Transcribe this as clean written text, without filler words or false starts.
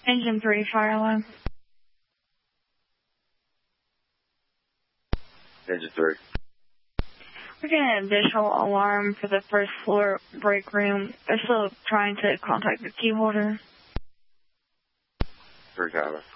Engine 3, fire alarm. Engine 3. We're getting a visual alarm for the first floor break room. They're still trying to contact the key holder. 3 copy.